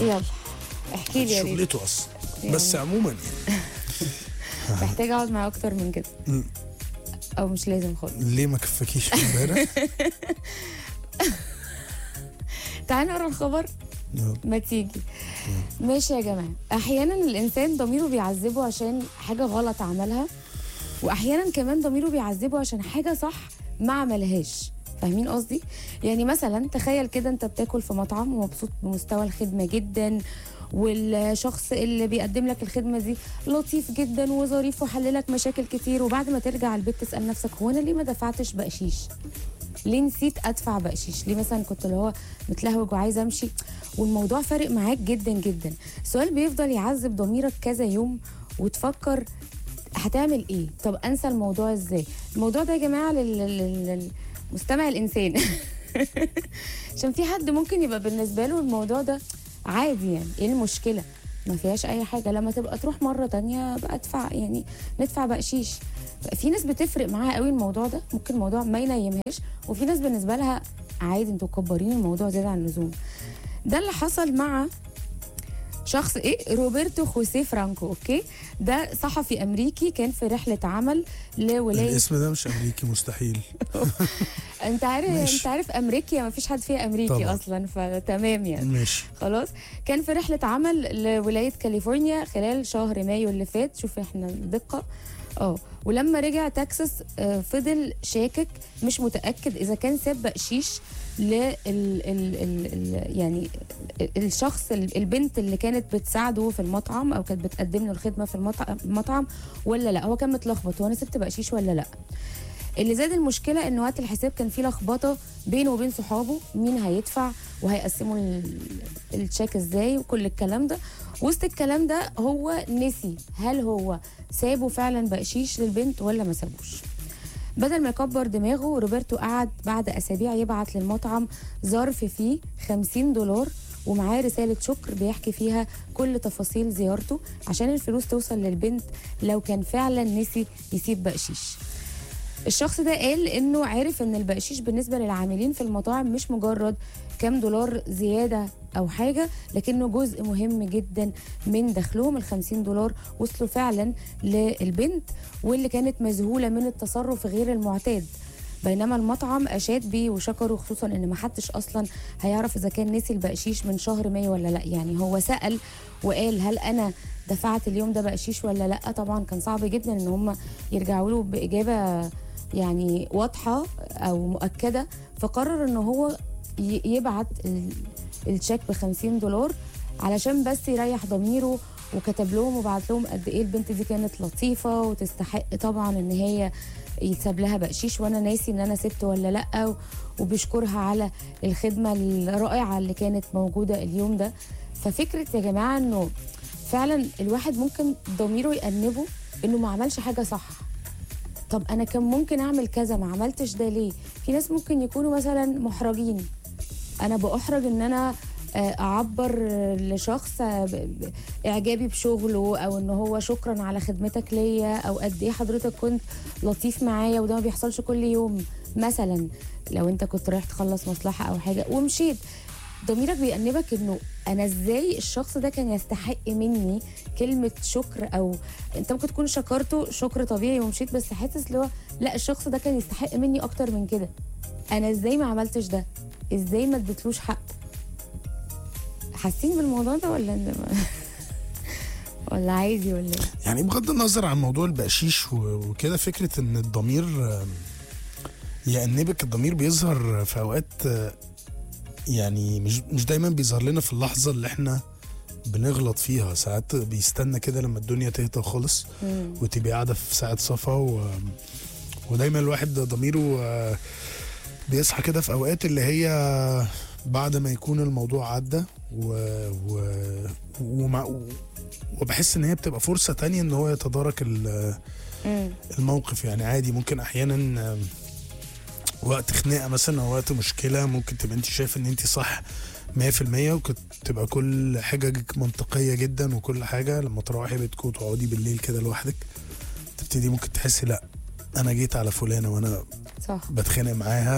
يلا احكي لي يا ريت. شغلته اصلا بس عموما يعني محتاجه اقعد معاه اكتر من كده او مش لازم خالص. ليه ما كفاكيش امبارح؟ تعال نقرا الخبر. ما تيجي. ماشي يا جماعه، احيانا الانسان ضميره بيعذبه عشان حاجه غلط عملها، واحيانا كمان ضميره بيعذبه عشان حاجه صح ما عملهاش. فاهمين قصدي؟ يعني مثلا تخيل كده انت بتاكل في مطعم ومبسوط بمستوى الخدمه جدا، والشخص اللي بيقدم لك الخدمه دي لطيف جدا وظريف وحللك مشاكل كتير، وبعد ما ترجع البيت تسال نفسك هو انا ليه ما دفعتش بقشيش؟ ليه نسيت ادفع بقشيش؟ ليه مثلا كنت اللي هو متلهوج وعايز امشي والموضوع فارق معاك جدا جدا؟ السؤال بيفضل يعذب ضميرك كذا يوم وتفكر هتعمل ايه؟ طب انسى الموضوع ازاي؟ الموضوع ده يا جماعه للمستمع الانسان عشان في حد ممكن يبقى بالنسبه له الموضوع ده عادي، يعني ايه المشكله؟ ما فيهاش اي حاجه، لما تبقى تروح مره تانية بقى ادفع، يعني ندفع بقشيش. في ناس بتفرق معاها قوي الموضوع ده، ممكن الموضوع ما ينيمهاش، وفي ناس بالنسبه لها عادي، انتوا مكبرين الموضوع زياده عن اللزوم. ده اللي حصل مع شخص روبرتو خوسيه فرانكو. اوكي، ده صحفي امريكي كان في رحله عمل لولايه. الاسم ده مش امريكي مستحيل. انت عارف امريكا ما فيش حد فيها امريكي طبعا. اصلا فتمام يعني ماشي خلاص. كان في رحله عمل لولايه كاليفورنيا خلال شهر مايو اللي فات. شوف احنا الدقه. ولما رجع تكساس فضل شاكك، مش متاكد اذا كان ساب بقشيش يعني الشخص البنت اللي كانت بتساعده في المطعم او كانت بتقدم له الخدمه في المطعم ولا لا. هو كان متلخبط، هو انا سبت بقشيش ولا لا. اللي زاد المشكله ان وقت الحساب كان في لخبطه بينه وبين صحابه، مين هيدفع وهيقسموا التشيك ازاي وكل الكلام ده. وسط الكلام ده هو نسي هل هو سابه فعلا بقشيش للبنت ولا ما سابوش. بدل ما يكبر دماغه، روبرتو قعد بعد أسابيع يبعت للمطعم ظرف فيه $50 ومعاه رسالة شكر بيحكي فيها كل تفاصيل زيارته عشان الفلوس توصل للبنت لو كان فعلا نسي يسيب بقشيش. الشخص ده قال انه عارف ان البقشيش بالنسبة للعاملين في المطاعم مش مجرد كام دولار زيادة او حاجة، لكنه جزء مهم جدا من دخلهم. $50 وصلوا فعلا للبنت واللي كانت مذهولة من التصرف غير المعتاد، بينما المطعم اشاد بيه وشكره، خصوصا ان ما حدش اصلا هيعرف اذا كان نسي البقشيش من شهر مايو ولا لا. يعني هو سأل وقال هل انا دفعت اليوم ده بقشيش ولا لا؟ طبعا كان صعب جدا ان هم يرجعوا له باجابة يعني واضحة او مؤكدة، فقرر ان هو يبعت التشيك $50 علشان بس يريح ضميره، وكتب لهم وبعت لهم قد ايه البنت دي كانت لطيفة وتستحق طبعا ان هي يتساب لها بقشيش، وانا ناسي ان انا سبت ولا لا، وبشكرها على الخدمة الرائعة اللي كانت موجودة اليوم ده. ففكرة يا جماعة انه فعلا الواحد ممكن ضميره يأنبه انه ما عملش حاجة صح. طب انا كان ممكن اعمل كذا، ما عملتش ده ليه؟ في ناس ممكن يكونوا مثلا محرجين، انا باحرج ان انا اعبر لشخص اعجابي بشغله، او ان هو شكرا على خدمتك ليا، او قد ايه حضرتك كنت لطيف معايا، وده ما بيحصلش كل يوم. مثلا لو انت كنت رايح تخلص مصلحه او حاجه ومشيت، ضميرك بيأنبك انه انا ازاي الشخص ده كان يستحق مني كلمه شكر، او انت ممكن تكون شكرته شكر طبيعي ومشيت، بس حاسس اللي هو لا، الشخص ده كان يستحق مني اكتر من كده، انا ازاي ما عملتش ده؟ ازاي ما اديتلوش حق؟ حاسين بالموضوع ده ولا ولا عادي ولا ايه؟ يعني بغض النظر عن موضوع البقشيش وكده، فكره ان الضمير يأنبك، الضمير بيظهر في اوقات، يعني مش دايما بيظهر لنا في اللحظه اللي احنا بنغلط فيها. ساعات بيستنى كده لما الدنيا تهدى خالص وتبقى قاعده في ساعه صفا، ودايما الواحد ضميره بيصحى كده في اوقات اللي هي بعد ما يكون الموضوع عدى، وبحس ان هي بتبقى فرصه تانية ان هو يتدارك الموقف. يعني عادي ممكن احيانا وقت خناقه مثلا او وقت مشكله ممكن تبقى انت شايف ان انت صح 100%، وكنت تبقى كل حاجه منطقيه جدا وكل حاجه، لما تروحي بيتكم وتقعدي بالليل كده لوحدك تبتدي ممكن تحسي لا، انا جيت على فلانه وانا صح بتخانق معاها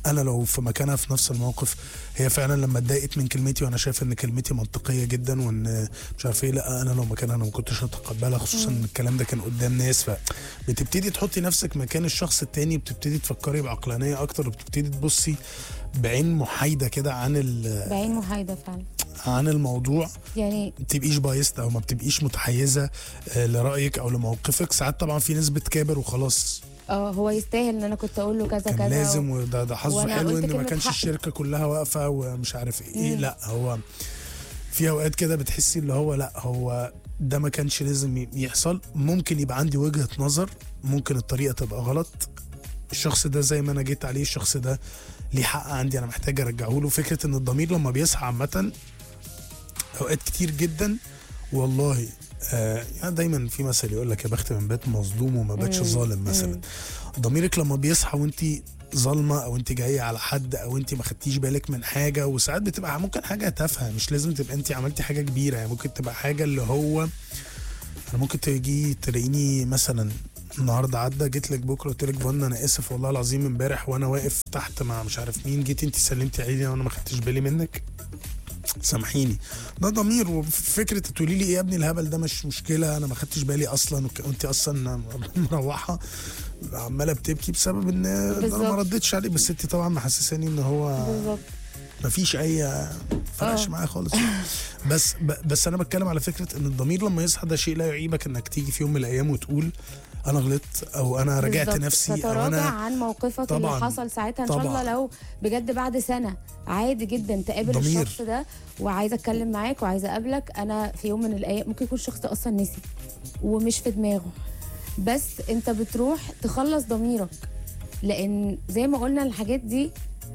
انا لو في مكانها في نفس الموقف، هي فعلا لما اتضايقت من كلمتي وانا شايف ان كلمتي منطقيه جدا وان مش عارف ايه، لا انا لو مكانها انا ما كنتش هتقبلها، خصوصا ان الكلام ده كان قدام ناس. فبتبتدي تحطي نفسك مكان الشخص التاني، بتبتدي تفكري بعقلانيه اكتر، وبتبتدي تبصي بعين محايده كده بعين محايده فعلا عن الموضوع. يعني ما تبقيش بايست او ما بتبقيش متحيزه لرايك او لموقفك. ساعات طبعا في ناس بتكابر وخلاص، هو يستاهل ان انا كنت اقول له كذا كان كذا لازم وده حظه وأنا حلو قلت ان ما كلمة كانش حق. الشركه كلها واقفه ومش عارف ايه. لا هو في اوقات كده بتحسي اللي هو لا هو ده ما كانش لازم يحصل. ممكن يبقى عندي وجهه نظر، ممكن الطريقه تبقى غلط، الشخص ده زي ما انا جيت عليه الشخص ده ليه حق عندي، انا محتاج ارجعه له. فكره ان الضمير لما بيصحى عامه اوقات كتير جدا والله يعني دايما في مثل يقول لك يا بخت من بات مظلوم وما باتش ظالم مثلا. ضميرك لما بيصحى وانت ظالمه او انت جايه على حد او انت ما خدتيش بالك من حاجه، وساعات بتبقى ممكن حاجه تافهه، مش لازم تبقى انت عملتي حاجه كبيره، يعني ممكن تبقى حاجه اللي هو انا ممكن تيجي تلاقيني مثلا النهارده عدى جيت لك بكره قلت لك فن انا اسف والله العظيم امبارح وانا واقف تحت مع مش عارف مين جيتي انت سلمتي عليا وانا ما خدتش بالي منك، سامحيني. ده ضمير. وفكره تقولي لي ايه يا ابني الهبل ده مش مشكله، انا ما خدتش بالي اصلا وانت اصلا مروحه عماله بتبكي بسبب ان انا ما ردتش عليه، بس انت طبعا محسساني ان هو بالظبط ما فيش اي فرقش معايا خالص. بس انا بتكلم على فكره ان الضمير لما يصحى ده شيء لا يعيبك انك تيجي في يوم من الايام وتقول انا غلطت او انا رجعت بالظبط. نفسي او تتراجع انا عن موقفك طبعاً. اللي حصل ساعتها ان شاء الله. لو بجد بعد سنه عادي جدا تقابل ضمير. الشخص ده وعايزه اتكلم معاك وعايزه اقابلك، انا في يوم من الايام ممكن يكون الشخص ده اصلا نسي ومش في دماغه، بس انت بتروح تخلص ضميرك، لان زي ما قلنا الحاجات دي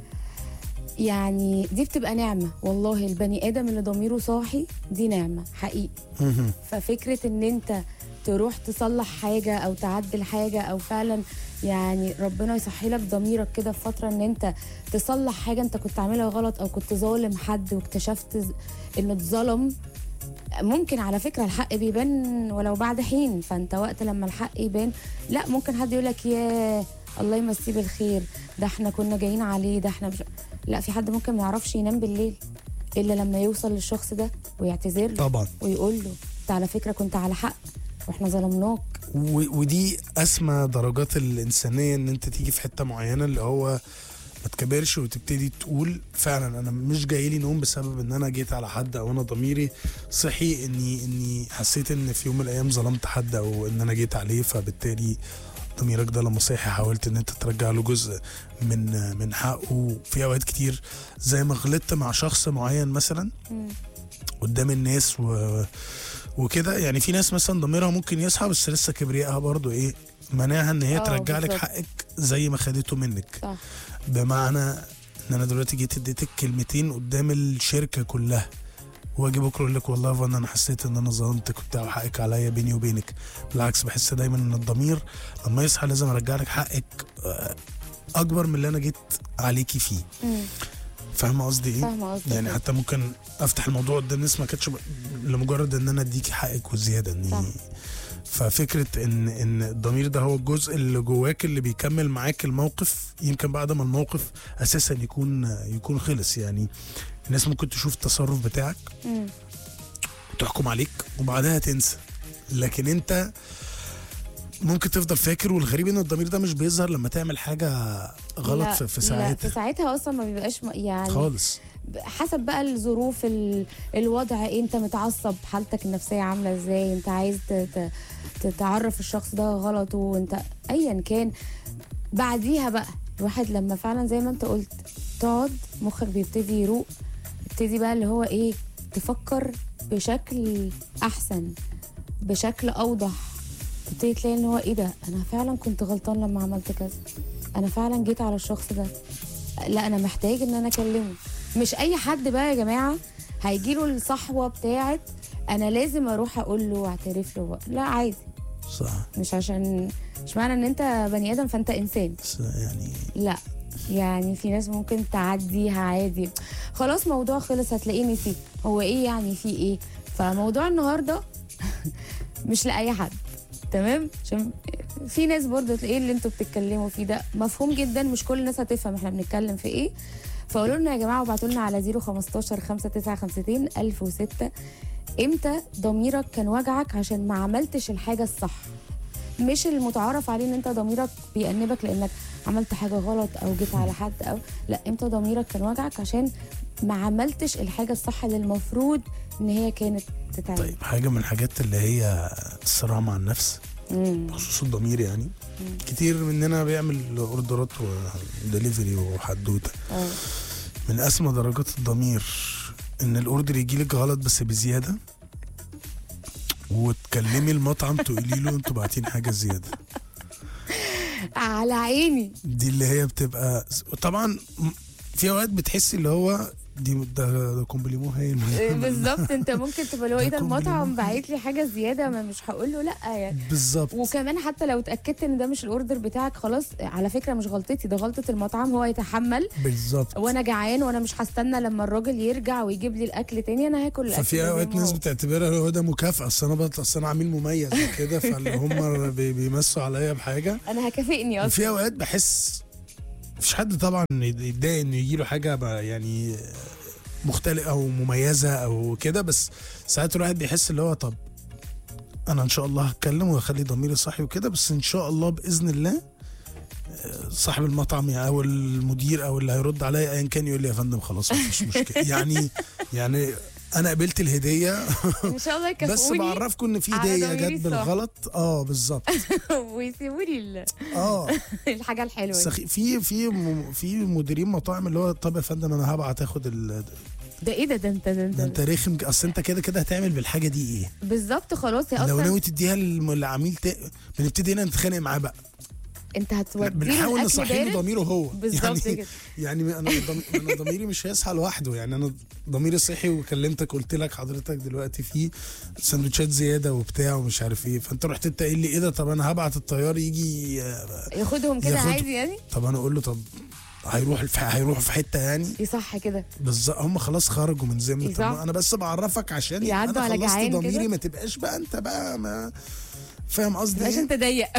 يعني دي بتبقى نعمه والله. البني ادم اللي ضميره صاحي دي نعمه حقيقي. ففكره ان انت تروح تصلح حاجة أو تعدل حاجة أو فعلا يعني ربنا يصحي لك ضميرك كده في فترة إن أنت تصلح حاجة أنت كنت عاملها غلط أو كنت ظالم حد واكتشفت إنه اتظلم. ممكن على فكرة الحق بيبان ولو بعد حين، فأنت وقت لما الحق يبان لا ممكن حد يقولك يا الله يمسيه بالخير ده احنا كنا جايين عليه ده احنا لا، في حد ممكن ما يعرفش ينام بالليل إلا لما يوصل للشخص ده ويعتذر له طبعا ويقول له انت على فكرة كنت على حق واحنا ظلمناك. ودي اسمى درجات الانسانيه، ان انت تيجي في حته معينه اللي هو ما تكبرش وتبتدي تقول فعلا انا مش جاي لي نوم بسبب ان انا جيت على حد او انا ضميري صحي اني حسيت ان في يوم من الايام ظلمت حد او ان انا جيت عليه، فبالتالي ضميرك ده لما صحي حاولت ان انت ترجع له جزء من حقه. في اوقات كتير زي ما غلطت مع شخص معين مثلا قدام الناس وكده، يعني في ناس مثلا ضميرها ممكن يصحى بس لسه كبريائها برضو ايه مناها ان هي ترجع لك حقك زي ما خدته منك. صح. بمعنى ان انا دلوقتي جيت اديتك كلمتين قدام الشركه كلها واجي بكره اقول لك والله انا حسيت ان انا ظلمتك وبتاع وحقك عليا بيني وبينك. بالعكس بحس دايما ان الضمير لما يصحى لازم ارجع لك حقك اكبر من اللي انا جيت عليكي فيه. فاهمه قصدي ايه؟ فاهمه قصدي يعني حتى ممكن افتح الموضوع قدام الناس ما كانتش لمجرد ان انا اديكي حقك وزياده اني ففكره ان الضمير ده هو الجزء اللي جواك اللي بيكمل معاك الموقف يمكن بعد ما الموقف اساسا يكون خلص. يعني الناس ممكن تشوف التصرف بتاعك وتحكم عليك وبعدها تنسى، لكن انت ممكن تفضل فاكر. والغريب ان الضمير ده مش بيظهر لما تعمل حاجه غلط في ساعتها. لا في ساعتها اصلا ما بيبقاش يعني خالص، حسب بقى الظروف الوضع ايه، انت متعصب حالتك النفسيه عامله ازاي، انت عايز تعرف الشخص ده غلطه وانت ايا كان. بعديها بقى الواحد لما فعلا زي ما انت قلت تقعد مخك بيبتدي يروق، يبتدي بقى اللي هو ايه تفكر بشكل احسن بشكل اوضح، تبتدي تلاقي ان هو ايه ده انا فعلا كنت غلطان لما عملت كذا، انا فعلا جيت على الشخص ده، لا انا محتاج ان انا اكلمه. مش اي حد بقى يا جماعه هيجيله الصحوه بتاعت انا لازم اروح اقول له واعترف له بقى. لا عادي صح، مش معنى ان انت بني ادم فانت انسان يعني لا، يعني في ناس ممكن تعديها عادي خلاص موضوع خلص هتلاقيه نسي هو ايه يعني في ايه. فموضوع النهارده مش لاي حد تمام، عشان في ناس برضه تلاقيه اللي انتوا بتتكلموا فيه ده مفهوم جدا، مش كل الناس هتفهم احنا بنتكلم في ايه. فقولوا لنا يا جماعه وابعتوا لنا على 015 5952 1006 امتى ضميرك كان وجعك عشان ما عملتش الحاجه الصح، مش المتعارف عليه ان انت ضميرك بيأنبك لانك عملت حاجه غلط او جيت على حد، او لا، امتى ضميرك كان وجعك عشان ما عملتش الحاجه الصح اللي المفروض ان هي كانت تتعمل. طيب حاجه من الحاجات اللي هي الصراع مع النفس بخصوص الضمير يعني. كتير مننا بيعمل اوردرات ودليفري وحدوته. من اسمى درجات الضمير ان الاوردر يجيلك غلط بس بزياده، وتكلمي المطعم تقولي له انتوا باعتين حاجه زياده. على عيني. دي اللي هي بتبقى طبعا في اوقات بتحسي اللي هو ده كومبليمو هايل. بالظبط، انت ممكن تبقى لو ايه ده المطعم باعت لي حاجه زياده، ما مش هقول له لا يعني. بالظبط. وكمان حتى لو اتاكدت ان ده مش الاوردر بتاعك، خلاص على فكره مش غلطتي، ده غلطه المطعم، هو يتحمل. بالظبط. وانا جعان وانا مش هستنى لما الراجل يرجع ويجيب لي الاكل تاني، انا هاكل الاكل. ففي اوقات ناس بتعتبرها هو ده مكافاه، اصل انا عميل مميز كده، فاللي هم بيمسوا عليا بحاجه انا هكافئني اصلا. وفي اوقات بحس مفيش حد طبعا يتضايق انه يجي له حاجه يعني مختلفه او مميزه او كده، بس ساعات الواحد بيحس اللي هو طب انا ان شاء الله هتكلم وهخلي ضميري صحي وكده، بس ان شاء الله باذن الله صاحب المطعم او المدير او اللي هيرد عليا ايا كان يقول لي يا فندم خلاص مفيش مشكله. يعني انا قبلت الهديه ان شاء الله يكافئوني، بس بعرفكم ان في هديه جت بالغلط. بالظبط. ويسيبوا لي الحاجه الحلوه دي. في مديرين مطاعم اللي هو طب يا فندم انا هبعت اخد ده ايه ده انت رخم، اصل انت كده هتعمل بالحاجه دي ايه بالظبط. خلاص هي اصلا لو ناوي تديها للعميل بنبتدي هنا نتخانق معاه بقى. انت هتوديه بنحاول نصحي له ضميره هو بالظبط كده. يعني انا ضميري مش هيصحى لوحده، يعني انا ضميري صحي وكلمتك قلت لك حضرتك دلوقتي في سندوتشات زياده وبتاع ومش عارف ايه، فانت رحت انت قايل لي ايه ده، طب انا هبعت الطيار يجي ياخدهم كده عادي يعني. طب انا اقول له طب هيروح في حته يعني صح كده بالظبط. هم خلاص خرجوا من ذمه، انا بس بعرفك عشان انا خلصت ضميري، ما تبقاش بقى انت بقى ما فاهم قصدي ايه؟ عشان تضيق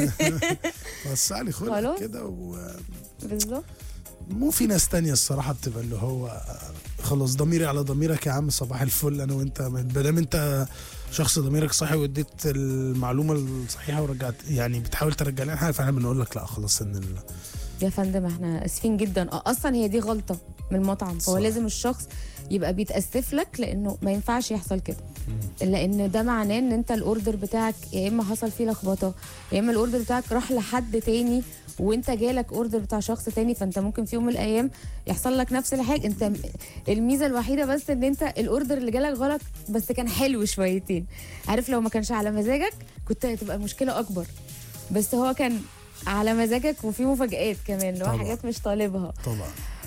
بس علي خلق كده بالظبط. مو في ناس تانية الصراحة بتبقى اللي هو خلاص ضميري على ضميرك يا عم، صباح الفل انا وانت، مادام انت شخص ضميرك صحي واديت المعلومة الصحيحة ورجعت يعني بتحاول ترجع لنا حاجة، فاحنا بنقول لك لا خلاص يا فندم احنا اسفين جدا، اصلا هي دي غلطة من المطعم، هو لازم الشخص يبقى بيتأسف لك لانه ما ينفعش يحصل كده، لان ده معناه ان انت الاوردر بتاعك يا اما حصل فيه لخبطه، يا اما الاوردر بتاعك راح لحد تاني وانت جالك اوردر بتاع شخص تاني، فانت ممكن في يوم من الايام يحصل لك نفس الحاجه. انت الميزه الوحيده بس ان انت الاوردر اللي جالك غلط بس كان حلو شويتين، عارف لو ما كانش على مزاجك كنت هتبقى المشكله اكبر، بس هو كان على مزاجك وفي مفاجآت كمان اللي هو حاجات مش طالبها طبعا.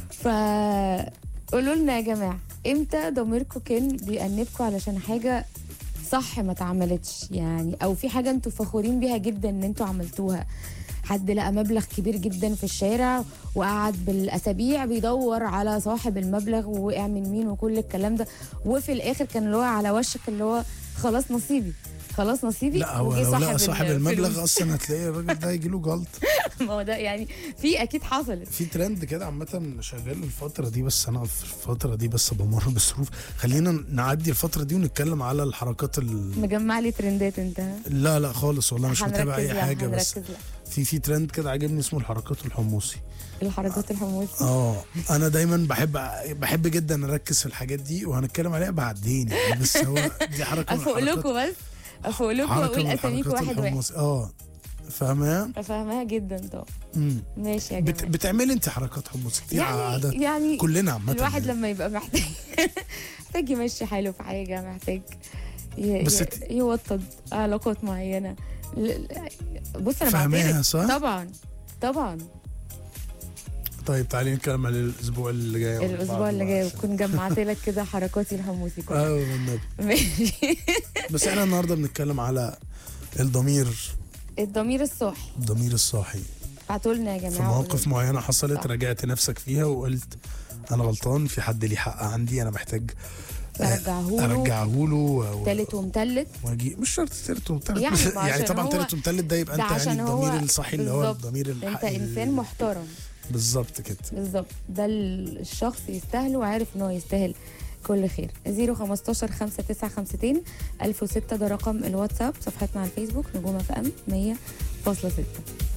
قولوا لنا يا جماعه امتى ضميركم كان بيأنبكم علشان حاجه صح ما اتعملتش يعني، او في حاجه انتوا فخورين بيها جدا ان انتوا عملتوها، حد لقى مبلغ كبير جدا في الشارع وقعد بالاسابيع بيدور على صاحب المبلغ ووقع من مين وكل الكلام ده، وفي الاخر كان اللي هو على وشك اللي هو خلاص نصيبي خلاص نصيبي. لا هو لو لقى صاحب المبلغ اصلا هتلاقي الراجل ده هيجي له جلط. ما هو ده يعني في اكيد حصلت في ترند كده عامه شغال الفتره دي، بس انا في الفتره دي بس بمر بظروف، خلينا نعدي الفتره دي ونتكلم على الحركات مجمع لي ترندات انت؟ لا خالص والله مش متابع اي حاجه، بس في ترند كده عاجبني اسمه الحركات الحمصي. الحركات الحمصي انا دايما بحب جدا اركز في الحاجات دي وهنتكلم عليها بعدين يعني، بس هو دي حركه افوق لكم بس افوق لكم واقول اساميكم واحد فاهماها جدا طبعا. ماشي يا جماعه. بتعملي انت حركات حمص كتير يعني كلنا عامه الواحد لما يبقى محتاج يمشي حاله في حاجه، محتاج يوطد علاقات معينه. بص انا فاهماها صح؟ طبعا. طيب تعالي نتكلم على الاسبوع اللي جاي. الاسبوع اللي جاي وكون جمعت لك كده حركاتي الحموسي كلها. والنبي. ماشي. بس احنا النهارده بنتكلم على الضمير الصاحي. الضمير الصاحي. بعتوا لنا يا جماعه في مواقف معينه حصلت راجعت نفسك فيها وقلت انا غلطان، في حد ليه حق عندي، انا محتاج ارجعه له تالت ومتلت. واجي مش شرط تالت ومتلت يعني يعني طبعا تالت ومتلت ده يبقى انت يعني الضمير الصحي اللي هو الضمير انت الحقيقي. انسان محترم بالظبط كده. بالظبط، ده الشخص يستاهل وعارف ان هو يستاهل كل خير. 015 5952 1006 ده رقم الواتساب. صفحتنا على الفيسبوك نجوم FM 100.6.